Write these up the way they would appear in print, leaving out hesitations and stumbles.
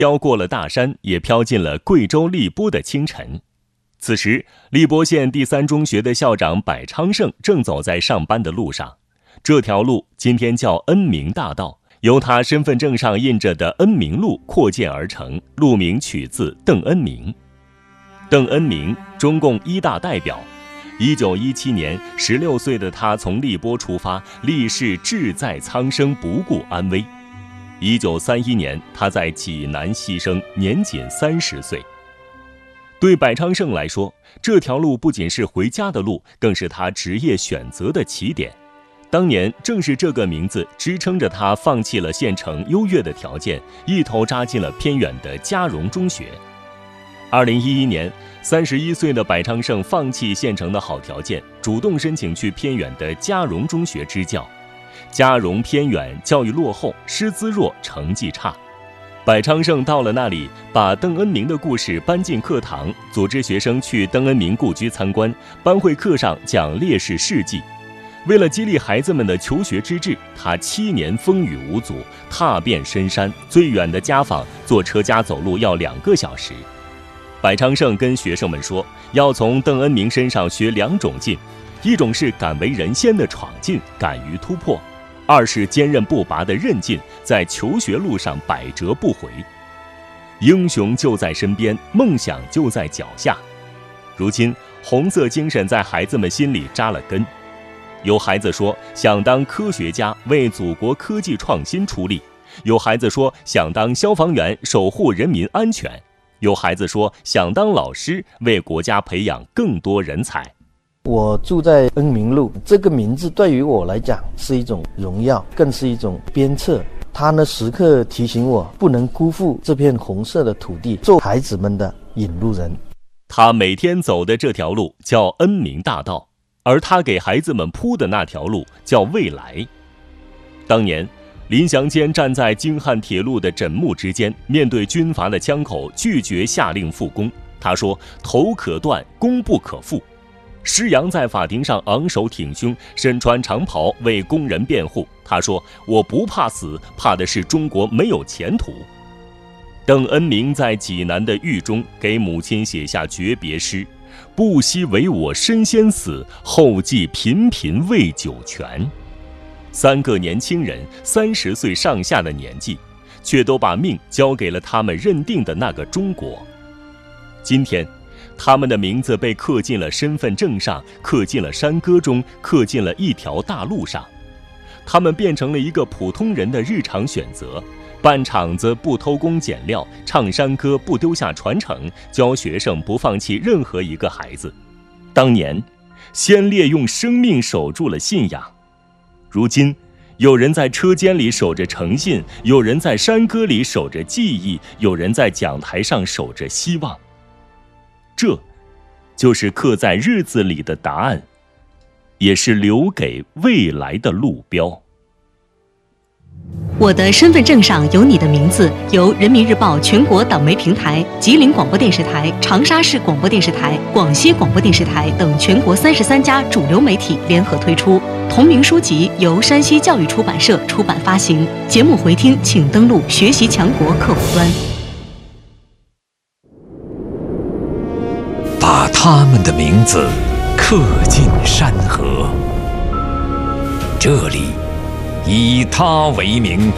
飘过了大山，也飘进了贵州荔波的清晨。此时，荔波县第三中学的校长柏昌胜正走在上班的路上。这条路今天叫恩明大道，由他身份证上印着的恩明路扩建而成，路名取自邓恩铭。邓恩铭，中共一大代表。1917年，16岁的他从荔波出发，立誓志在苍生，不顾安危。1931年，他在济南牺牲，年仅30岁。对柏昌胜来说，这条路不仅是回家的路，更是他职业选择的起点。当年正是这个名字支撑着他放弃了县城优越的条件，一头扎进了偏远的嘉荣中学。2011年，31岁的柏昌胜放弃县城的好条件，主动申请去偏远的嘉荣中学支教。嘉荣偏远，教育落后，师资弱，成绩差。柏昌胜到了那里，把邓恩铭的故事搬进课堂，组织学生去邓恩铭故居参观，班会课上讲烈士事迹。为了激励孩子们的求学之志，他7年风雨无阻，踏遍深山，最远的家访坐车加走路要2个小时。柏昌胜跟学生们说，要从邓恩铭身上学2种劲，一种是敢为人先的闯劲，敢于突破；二是坚韧不拔的韧劲，在求学路上百折不回。英雄就在身边，梦想就在脚下。如今，红色精神在孩子们心里扎了根。有孩子说想当科学家，为祖国科技创新出力；有孩子说想当消防员，守护人民安全；有孩子说想当老师，为国家培养更多人才。 我住在恩明路，这个名字对于我来讲是一种荣耀，更是一种鞭策。它呢，时刻提醒我不能辜负这片红色的土地，做孩子们的引路人。 他每天走的这条路叫恩明大道，而他给孩子们铺的那条路叫未来。当年，林祥坚站在京汉铁路的枕木之间，面对军阀的枪口，拒绝下令复工。他说：“头可断，功不可复。”施洋在法庭上昂首挺胸，身穿长袍为工人辩护。他说：“我不怕死，怕的是中国没有前途。”邓恩铭在济南的狱中给母亲写下诀别诗：“不惜为我身先死，后继频频为九泉。”3个年轻人，30岁上下的年纪，却都把命交给了他们认定的那个中国。今天，他们的名字被刻进了身份证上，刻进了山歌中，刻进了一条大路上。他们变成了一个普通人的日常选择：办厂子不偷工减料，唱山歌不丢下传承，教学生不放弃任何一个孩子。当年，先烈用生命守住了信仰。如今，有人在车间里守着诚信，有人在山歌里守着记忆，有人在讲台上守着希望。这，就是刻在日子里的答案，也是留给未来的路标。 我的身份证上有你的名字，由人民日报全国党媒平台、吉林广播电视台、长沙市广播电视台、广西广播电视台等全国33家主流媒体联合推出。同名书籍由山西教育出版社出版发行。节目回听请登录学习强国客户端。 把他们的名字刻进山河，这里以他为名。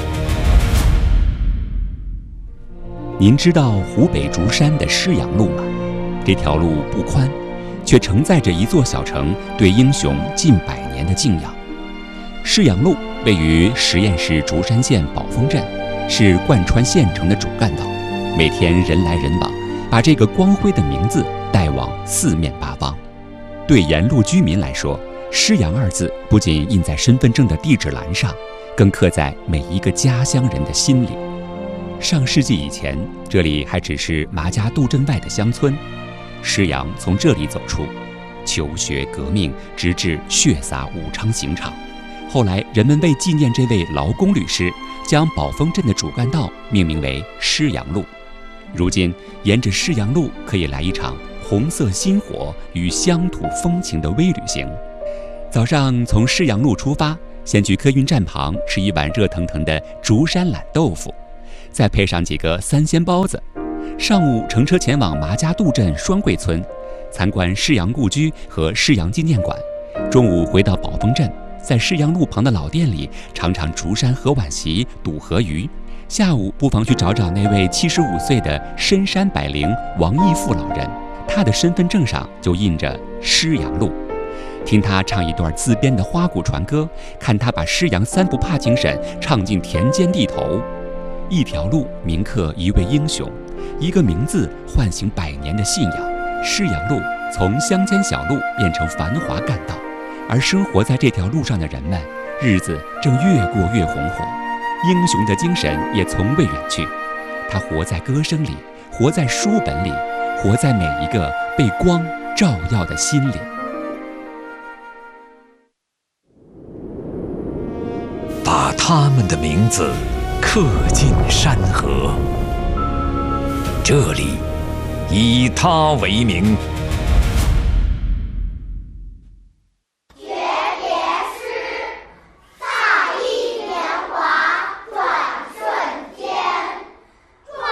您知道湖北竹山的施阳路吗？这条路不宽，却承载着一座小城对英雄近100年的敬仰。施阳路位于十堰市竹山县宝丰镇，是贯穿县城的主干道，每天人来人往，把这个光辉的名字带往四面八方。对沿路居民来说，施阳2字不仅印在身份证的地址栏上，更刻在每一个家乡人的心里。上世纪以前，这里还只是麻家渡镇外的乡村，施阳从这里走出，求学革命，直至血洒武昌刑场。后来人们为纪念这位劳工律师，将宝丰镇的主干道命名为施阳路。如今沿着施阳路可以来一场红色心火与乡土风情的微旅行。早上从施阳路出发，先去客运站旁吃一碗热腾腾的竹山懒豆腐， 再配上几个三鲜包子，上午乘车前往麻家渡镇双桂村，参观施阳故居和施阳纪念馆。中午回到宝丰镇，在施阳路旁的老店里尝尝竹山河碗席、肚河鱼。下午不妨去找找那位75岁的深山百灵王义富老人，他的身份证上就印着施阳路。听他唱一段自编的花鼓传歌，看他把施阳三不怕精神唱进田间地头。一条路铭刻一位英雄，一个名字唤醒100年的信仰。施阳路从乡间小路变成繁华干道，而生活在这条路上的人们，日子正越过越红火。英雄的精神也从未远去，他活在歌声里，活在书本里，活在每一个被光照耀的心里。 把他们的名字刻进山河，这里以他为名，